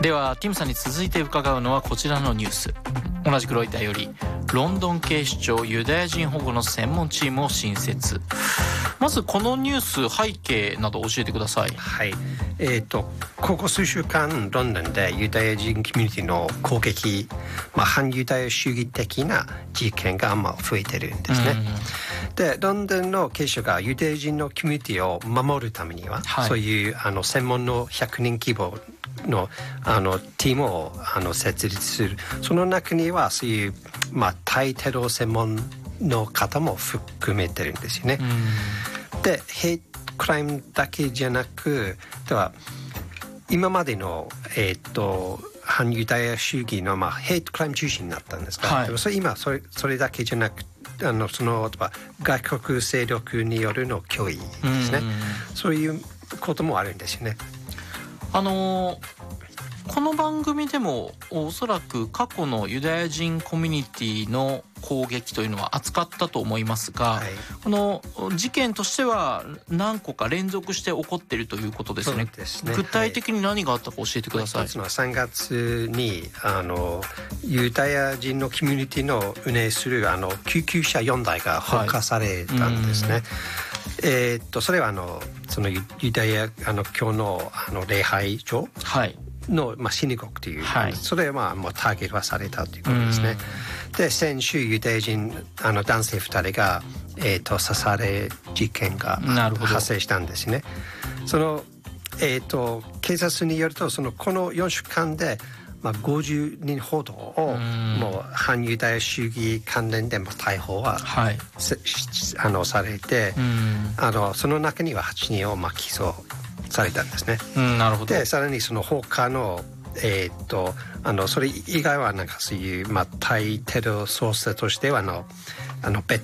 ではティムさんに続いて伺うのはこちらのニュース。同じくロイターより、ロンドン警視庁ユダヤ人保護の専門チームを新設。まずこのニュース背景など教えてください。 はい、ここ数週間ロンドンでユダヤ人コミュニティの攻撃、反ユダヤ主義的な事件が増えてるんですね。でロンドンの警視庁がユダヤ人のコミュニティを守るためには、そういう専門の100人規模のチームを設立する。その中にはそういう対テロ専門の方も含めてるんですよね。でヘイトクライムだけじゃなく、では今までの反ユダヤ主義のヘイトクライム中心になったんですが、でも今それだけじゃなくその外国勢力によるの脅威ですね。そういうこともあるんですよね。 この番組でもおそらく過去のユダヤ人コミュニティの攻撃というのは扱ったと思いますが、この事件としては何個か連続して起こっているということですね。具体的に何があったか教えてください。 一つの3月にユダヤ人のコミュニティの運営する救急車4台が放火されたんですね。それはそのユダヤ教の礼拝所の、シニゴーグという、それはもうターゲットはされたということですね。で先週ユダヤ人男性2人が、刺され事件が発生したんですね。その、警察によるとこの4週間で50人ほどをもう反ユダヤ主義関連でも逮捕は、されて、その中には8人を起訴されたんですね。 なるほど。 でさらにその他のそれ以外はそういう対テロソースとしては別